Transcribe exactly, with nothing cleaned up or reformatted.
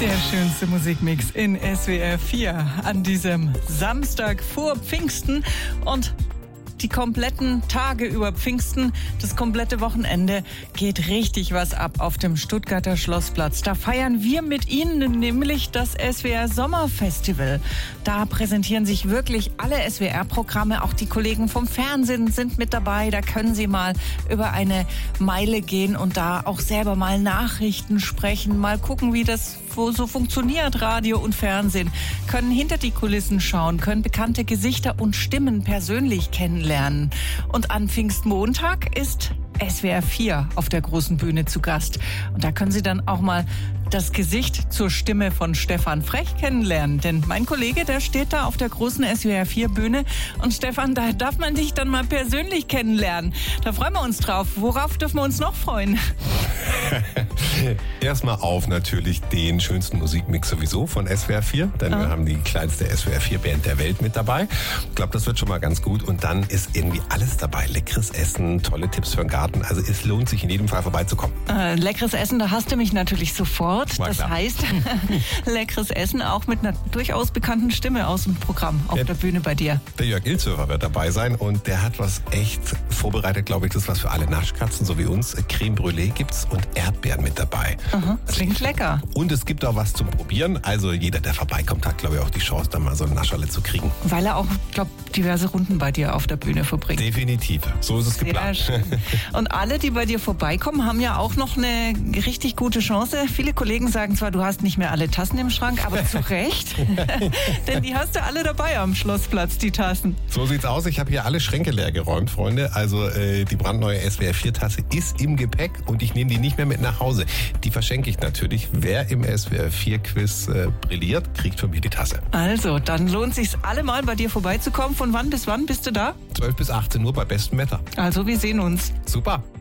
Der schönste Musikmix in S W R vier an diesem Samstag vor Pfingsten und die kompletten Tage über Pfingsten, das komplette Wochenende geht richtig was ab auf dem Stuttgarter Schlossplatz. Da feiern wir mit Ihnen nämlich das S W R Sommerfestival. Da präsentieren sich wirklich alle S W R-Programme, auch die Kollegen vom Fernsehen sind mit dabei. Da können Sie mal über eine Meile gehen und da auch selber mal Nachrichten sprechen, mal gucken, wie das so funktioniert, Radio und Fernsehen, können hinter die Kulissen schauen, können bekannte Gesichter und Stimmen persönlich kennenlernen. Und an Pfingstmontag ist S W R vier auf der großen Bühne zu Gast. Und da können Sie dann auch mal das Gesicht zur Stimme von Stefan Frech kennenlernen. Denn mein Kollege, der steht da auf der großen S W R vier Bühne. Und Stefan, da darf man dich dann mal persönlich kennenlernen. Da freuen wir uns drauf. Worauf dürfen wir uns noch freuen? Erstmal auf natürlich den schönsten Musikmix sowieso von S W R vier. Denn ah. wir haben die kleinste S W R vier Band der Welt mit dabei. Ich glaube, das wird schon mal ganz gut. Und dann ist irgendwie alles dabei. Leckeres Essen, tolle Tipps für den Garten. Also es lohnt sich in jedem Fall vorbeizukommen. Äh, leckeres Essen, da hast du mich natürlich sofort. War das klar. heißt, leckeres Essen auch mit einer durchaus bekannten Stimme aus dem Programm auf der, der Bühne bei dir. Der Jörg Ilzhöfer wird dabei sein und der hat was echt vorbereitet, glaube ich, das ist was für alle Naschkatzen, so wie uns. Creme Brûlée gibt's und Erdbeeren mit dabei. Aha, klingt lecker. Und es gibt auch was zum Probieren. Also jeder, der vorbeikommt, hat, glaube ich, auch die Chance, da mal so ein Nascherle zu kriegen. Weil er auch, glaube ich, diverse Runden bei dir auf der Bühne verbringt. Definitiv. So ist es Sehr geplant. Schön. Und alle, die bei dir vorbeikommen, haben ja auch noch eine richtig gute Chance. Viele Kollegen sagen zwar, du hast nicht mehr alle Tassen im Schrank, aber zu Recht. Denn die hast du alle dabei am Schlossplatz, die Tassen. So sieht's aus. Ich habe hier alle Schränke leer geräumt, Freunde. Also äh, die brandneue S W R vier Tasse ist im Gepäck und ich nehme die nicht mehr mit nach Hause. Die verschenke ich natürlich. Wer im S W R vier Quiz äh, brilliert, kriegt von mir die Tasse. Also, dann lohnt sich's allemal bei dir vorbeizukommen. Von wann bis wann bist du da? zwölf bis achtzehn Uhr bei bestem Wetter. Also, wir sehen uns. Super.